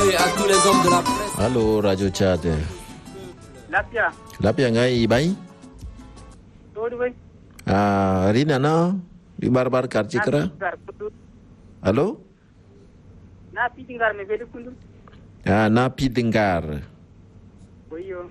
saluer à tous les hommes de la presse. Allô, Radio Tchad. Lapia. Lapia ngai bai? Todwe. Ah, Rina na? Di barbar karchikra? Allô? Na pitingar me bedi kundu. Ah, na pitingar. Boyo.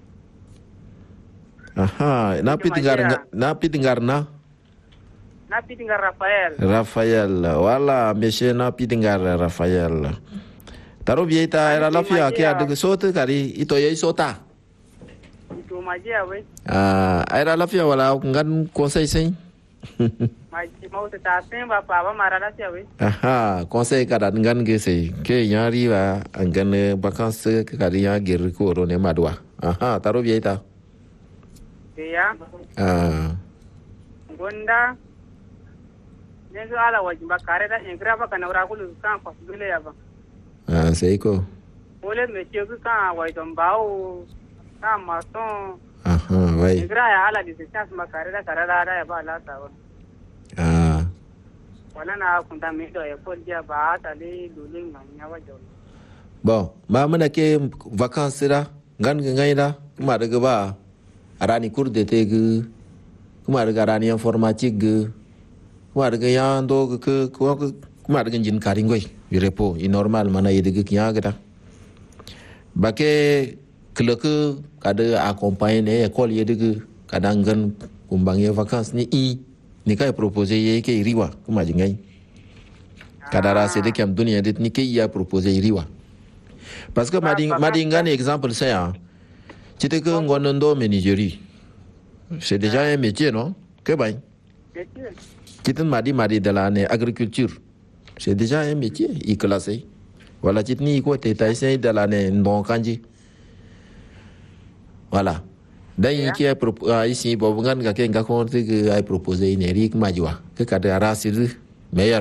Aha, na pitingar na? Na pitingar Rafael. Rafael, voilà, monsieur na pitingar Rafael. Taro bieta era lafia ke ada sota kari ito yai sota. Itu magia we. Ah, era lafia wala ngan conseil sen. Maji mau tetapi bapa marah sia we. Aha, conseil kada ngan ke se ke yari ba ngan vacances ke kari ya gir ko ro ne madwa. Aha, taro bieta. Ya. Ah. Gonda. Nengo ala wajimba kare da engra ba kana ura kulu kan ko bile ya ba. Ah, sei ko. Ole me chegu kan wa dombao kan mason. Aha, vai. Engra ya ala di sas ma kare da ya ba la sa wa. Ah. Wala na kunta me do e ko dia ba ta le luling ma nya wa jo. Bon, ma mana ke vacances ra ngan ngai da kuma daga ba arani cours d'été ge kuma daga arani informatique ge kuma daga yan do ke kuma daga jin karin goi repo i normal mana yede ge kya gata ba ke kleke kada accompagner école yede ge kada ngan kumbang ye vacances ni kai proposer ye ke riwa kuma jingai kada ra se de kam dunia det ni ke ya proposer riwa parce que madi ngane exemple c'est hein. Tu sais que Ngonondo Nigerie, c'est déjà un métier, non? Que bien. Tu te madi de l'année agriculture, c'est déjà un métier, il classé. Voilà, tu te dis quoi, tu es de l'année non kanji. Voilà. D'ailleurs, qui a ici, Bobongan, quelqu'un qui a proposé une Eric Majwa, que kada rasil meilleur.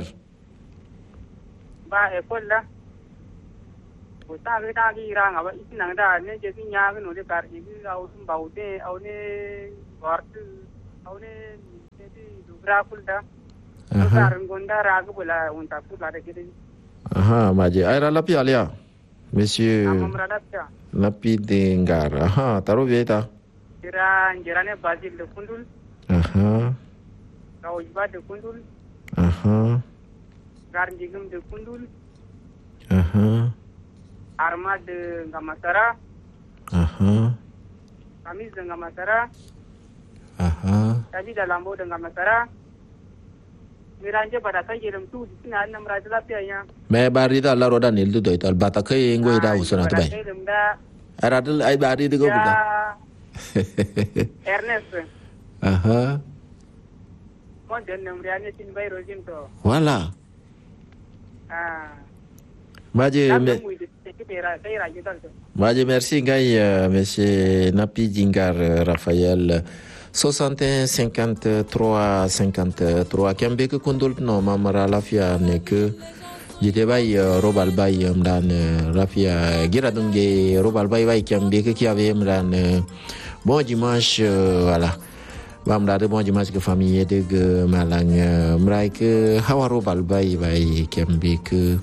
Ba école là. Ta ga ta gi ranga ba itinang da ne je tin ya no de kar ji au sum baute au ne wart au ne ti dugra kulda kar gonda rag bola unta kula de kidi Aha, maje aira lapi alia monsieur lapi dengar. Aha, taro vieta jira ne bazil de kundul. Aha, Kau iba de kundul. aha, Gar jigum de kundul. aha, Arma de Ngamasara. aha, Kamis de Ngamasara. aha. Tadi dalam bo de Ngamasara. Miranje pada kai jelem tu di sini anam raja lapianya. Me bari da la roda nil do ital bata kai ngoi da usana to bai. Ara dal ai bari de go buda. Ernest. Aha. Mon den nemriane tin bai rojin to. Voilà. Ah. Maje merci ngai monsieur Napi Jingar Raphaël 61 53 53 kembe ke kundul no mamara lafia ne ke jite bai robal bai mdan rafia gira dunge robal bai bai kembe ke kiave mdan bon dimanche voilà bam de bon dimanche ke famille de malang mrai ke hawa robal bai bai kembe ke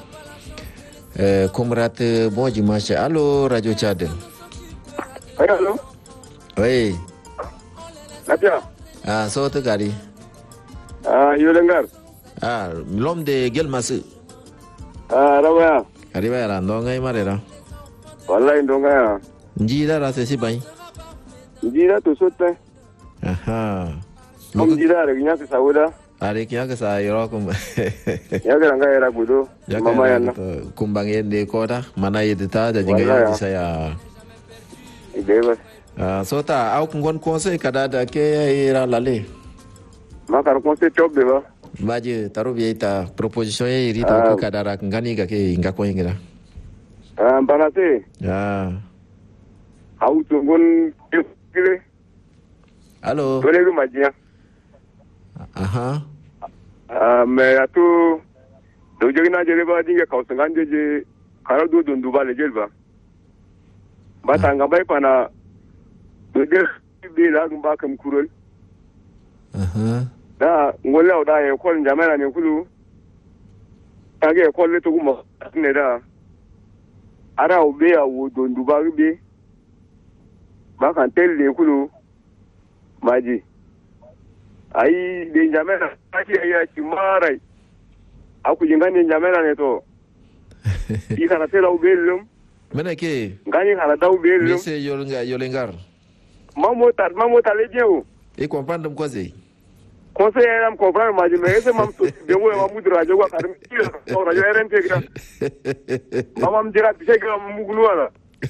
Comrade, bon dimanche. Allô, Radio Tchad. Oui, allô? Oui. Lapia. Ah, saute gari. Ah, Yolengar. Ah, l'homme de Gelmasu. Ah, Rawaya. Arriba ya ndonga imarera. Wallahi ndonga ya. Njira ra sesi bai. Njira to sotte. Aha. Njira re nya ka sauda. Are kya ka sa yoro kum. Ya ga nga era gudo. Mama yana. Kumbang yende kota mana yedita da jinga ya saya. Ideba. Ah, sota au kungon conseil kada da ke era lale. Makar conseil chop beba. Baje tarubi ita proposition ye rita ko kada ra ngani ga ke inga ko ingira. Ah, banate. Ah. Au tungon kile. Allô. Tole ko majia. Aha. Me atu do jogina jere ba dinga kausangan je kara do dundu ba le jelba. Ba tanga bai pana do de bi la gumba kam kurol. Aha. Da ngola da ye ko njamana ne kulu. Tage ko le to gumba ne da. ara ube ya wo dondu ba be ba kan telle kulu maji ai de jamena aki ya chimarai aku jingani jamena ne to ikana tela ubelum mena ke ngani hala da ubelum mese yolengar mamo tale bien e comprendre quoi c'est conseil am comprendre maji mais ese mam to de wo mam mudra jogo karim ko radio RMP gra mamam dira bise gra mugulu ala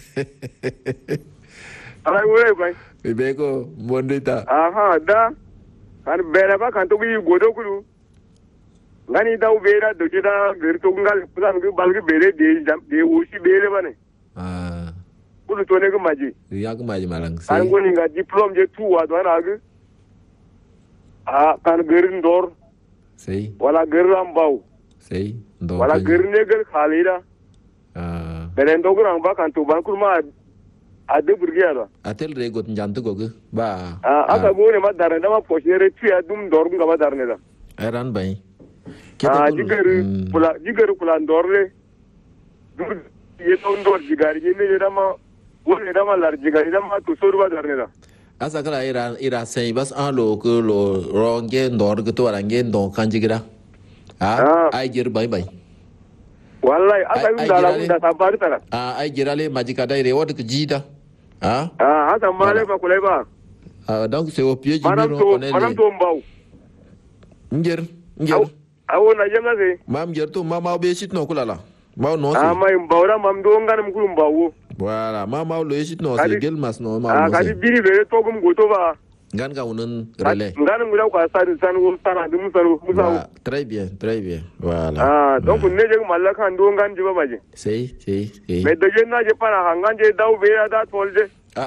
ala wure bay be ko mondita aha da kan bere ba kan to gi godo kulu ngani da ubera do jida gerto ngal pulan gi balgi bere de wosi bere bane kulu to ne ga maji ya ga maji malang sai an goni ga diplôme je tu wa do na ga kan gerin dor sai wala geram baw sai ndo wala gerne ger khalida beren dograng ba kan to ban kurma ade burgiya atel re got njantu gogu ba aka gone ma darne da ma poshere tu ya dum dor ga ba darne da eran bay jigar kula dorle dur ye to ndor jigari ne da ma wone da ma lar jigari da ma to soru ba darne da asa kala ira sai bas an lo ko lo ronge ndor go to range ndo kanjigira ai jir bay wallahi asa yum da la da sabari tara ai jirale majika dai re wot jida asa male ba kulai ba donc c'est au pied du mur on est madame to mbaw ngir awo na jama se mam ngir to mama be sit no kulala maw no se mai mbawra mam do nganam kulum mbawo voilà mama lo sit no se gel mas no ma no se kadi biri be to gum goto ba ngan ga unen relais nganam ngula ko san wo sana dum saru musa très bien voilà donc ne je malaka ndo ngan jiba baje si mais de je na je para hangan je daw be da tolje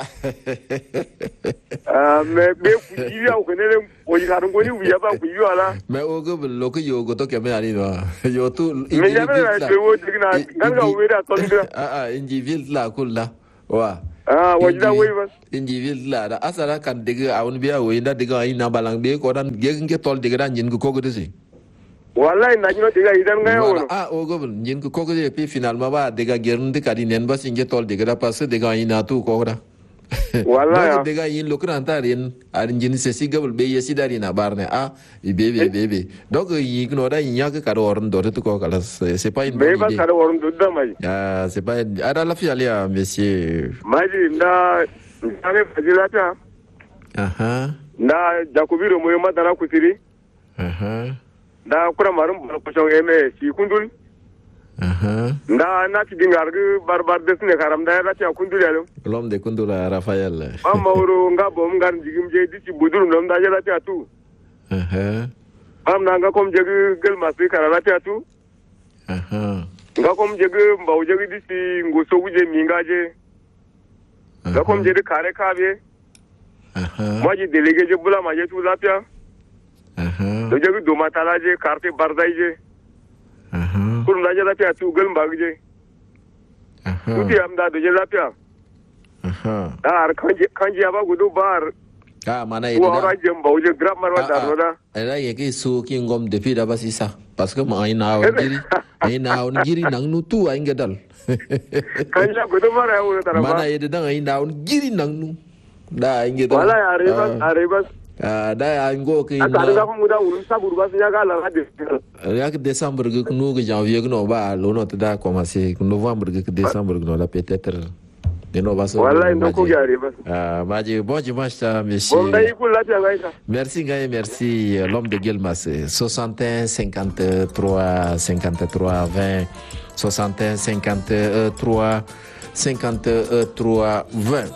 mais be ku yiya ko ne ko yi harun ko ni wiya ba ku yi ala mais o go lo ko yo go to ke me ani no yo tu mais ya na je wo digna ngan ga we da tolje individu la kulla wa wajida wei bas individu la da asara kan diga awun biya wei da diga ina balang be ko dan gege tol diga dan nyin ko gode si wallahi na jino diga idan ga yawo o go nyin ko gode pe finalement ba diga gerun de kadi nen bas inge tol diga da passe diga ina tu ko da wallahi diga yin lokran tarin arin jin se si gabul be yesi dari na barne bebe donc yi no da yin ka kado orn do to ko kala c'est pas une bonne idée be ba kado orn do da mai c'est pas ada la fi alia monsieur maji nda ane fajilata nda jakubiro moyo madara kusiri nda kura marum ko chong eme si kundul nda na ti dingar gu barbar desne karam da ra ti kundul yalo l'homme de kundula Raphaël amma woro nga bom ngar jigim je di ci budur ndom da jala ti atu am na nga kom jegu gel masri karala ti atu nga kom jegu mbaw jegu di ci ngoso wuje mingaje nga kom jegu kare kabe moi je délégué je bula ma je tu lapia do jegu do matalaje carte bardaije pour la jala ti atu gel mbagje tuti am da do je lapia ar kanji aba gudu bar mana ida wa rajem bawje grammar wa daroda era yake so ki ngom depuis da basisa parce que ma ina on giri nang nu tu ay ngadal kanja gudu bar ya wona taraba mana ida dang ina on giri nang nu da ay ngadal wala arebas da ya ngo ki na ka ga mu da un sabur bas ya ga la hade ya que décembre que nous que janvier que no ba lo no da commencer novembre que décembre que no la peut-être wallahi ndo ko gari bas maji bon dimanche monsieur bon dai ku la ta gaita merci l'homme de Guelmas 61 53 53 20 61 53 53 20